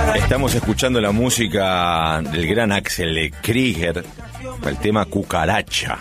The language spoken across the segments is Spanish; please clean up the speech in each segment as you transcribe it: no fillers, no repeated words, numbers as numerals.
Estamos escuchando la música del gran Axel Krieger, el tema Cucaracha.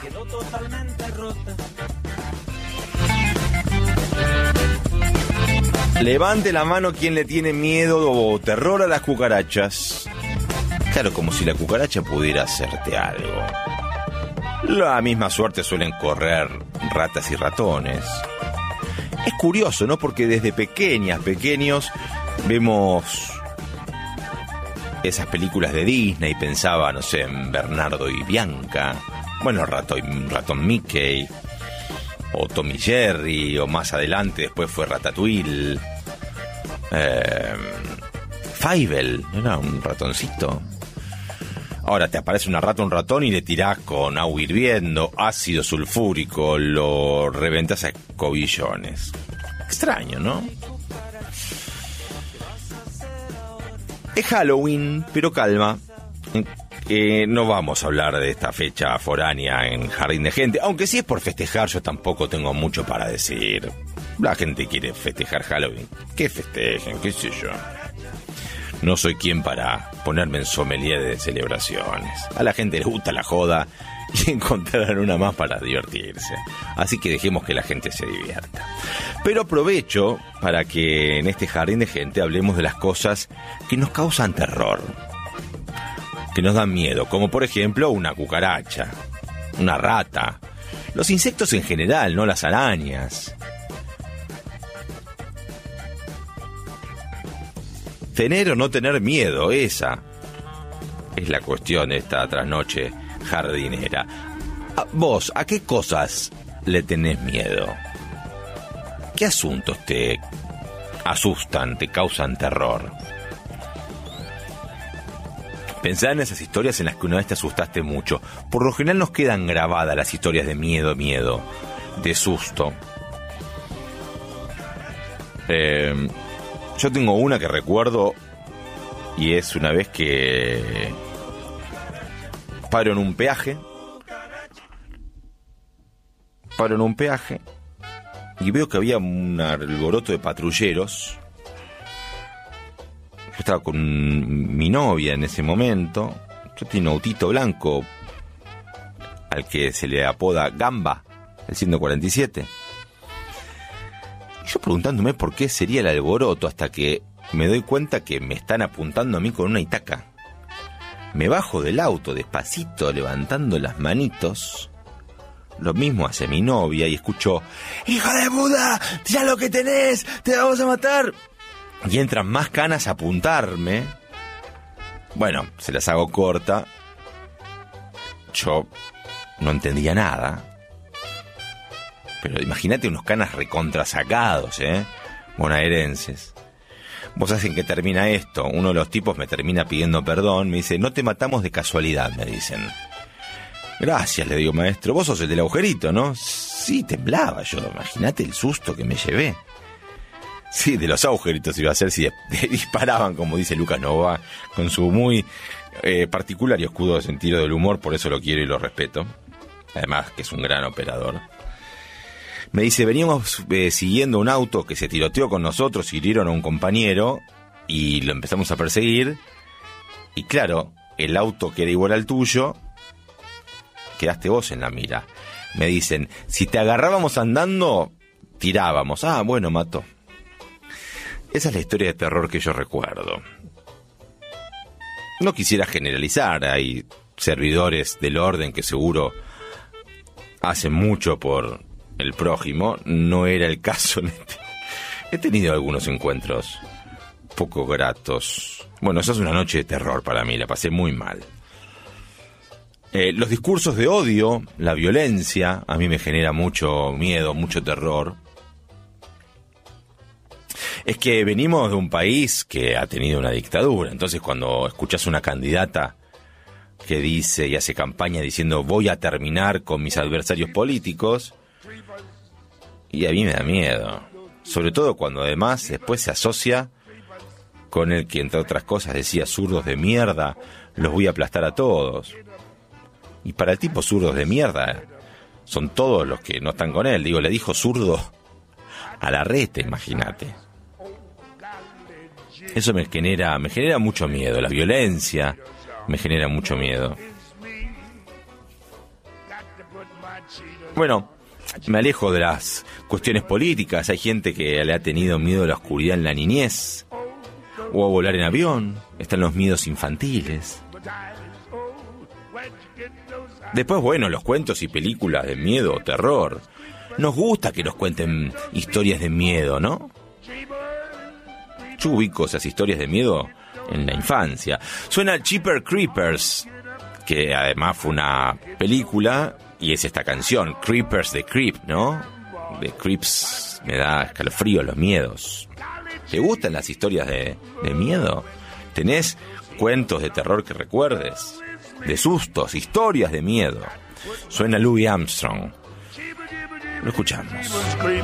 Levante la mano quien le tiene miedo o terror a las cucarachas. Claro, como si la cucaracha pudiera hacerte algo. La misma suerte suelen correr ratas y ratones. Es curioso, ¿no? Porque desde pequeños vemos esas películas de Disney, pensaba, no sé, en Bernardo y Bianca, bueno, ratón Mickey, o Tom y Jerry, o más adelante después fue Ratatouille, Fievel, era un ratoncito. Ahora te aparece una rata, un ratón y le tirás con agua hirviendo, ácido sulfúrico, lo reventás a escobillones. Extraño, ¿no? Es Halloween, pero calma. No vamos a hablar de esta fecha foránea en Jardín de Gente, aunque si es por festejar yo tampoco tengo mucho para decir. La gente quiere festejar Halloween. Que festejen, qué sé yo. No soy quien para ponerme en sommelier de celebraciones. A la gente le gusta la joda y encontrarán una más para divertirse. Así que dejemos que la gente se divierta. Pero aprovecho para que en este Jardín de Gente hablemos de las cosas que nos causan terror, que nos dan miedo, como por ejemplo una cucaracha, una rata, los insectos en general, no las arañas. Tener o no tener miedo, esa es la cuestión de esta trasnoche jardinera. Vos, ¿a qué cosas le tenés miedo? ¿Qué asuntos te asustan, te causan terror? Pensá en esas historias en las que una vez te asustaste mucho. Por lo general nos quedan grabadas las historias de miedo, de susto. Yo tengo una que recuerdo y es una vez que paro en un peaje y veo que había un alboroto de patrulleros. Yo estaba con mi novia en ese momento. Yo tenía un autito blanco al que se le apoda Gamba, el 147. Yo preguntándome por qué sería el alboroto, hasta que me doy cuenta que me están apuntando a mí con una itaca. Me bajo del auto despacito, levantando las manitos. Lo mismo hace mi novia y escucho: ¡Hijo de puta! ¡Tira lo que tenés! ¡Te vamos a matar! Y entran más canas a apuntarme. Bueno, se las hago corta. Yo no entendía nada. Pero imagínate unos canas recontrasacados, bonaerenses. Vos sabés en qué termina esto. Uno de los tipos me termina pidiendo perdón. Me dice: no te matamos de casualidad, me dicen. Gracias, le digo, maestro. Vos sos el del agujerito, ¿no? Sí, temblaba yo. Imagínate el susto que me llevé. Sí, de los agujeritos iba a ser si disparaban, como dice Lucas Nova, con su muy particular y oscuro sentido del humor. Por eso lo quiero y lo respeto. Además que es un gran operador. Me dice: veníamos siguiendo un auto que se tiroteó con nosotros, hirieron a un compañero y lo empezamos a perseguir. Y claro, el auto que era igual al tuyo, quedaste vos en la mira. Me dicen: si te agarrábamos andando, tirábamos. Ah, bueno, mató. Esa es la historia de terror que yo recuerdo. No quisiera generalizar, hay servidores del orden que seguro hacen mucho por el prójimo. No era el caso. He tenido algunos encuentros poco gratos. Bueno, esa es una noche de terror para mí, la pasé muy mal. Los discursos de odio, la violencia, a mí me genera mucho miedo, mucho terror. Es que venimos de un país que ha tenido una dictadura, entonces cuando escuchás una candidata que dice y hace campaña diciendo: voy a terminar con mis adversarios políticos, y a mí me da miedo, sobre todo cuando además después se asocia con el que, entre otras cosas, decía: zurdos de mierda, los voy a aplastar a todos. Y para el tipo, zurdos de mierda son todos los que no están con él. Digo, le dijo zurdo a la reta, imagínate. Eso me genera mucho miedo. La violencia me genera mucho miedo. Bueno, me alejo de las cuestiones políticas. Hay gente que le ha tenido miedo a la oscuridad en la niñez, o a volar en avión. Están los miedos infantiles. Después, bueno, los cuentos y películas de miedo o terror. Nos gusta que nos cuenten historias de miedo, ¿no? Yo ubico esas historias de miedo en la infancia. Suena Jeepers Creepers, que además fue una película, y es esta canción, Creepers the Creep, ¿no? De Creeps, me da escalofrío los miedos. ¿Te gustan las historias de miedo? ¿Tenés cuentos de terror que recuerdes? De sustos, historias de miedo. Suena Louis Armstrong. Lo escuchamos.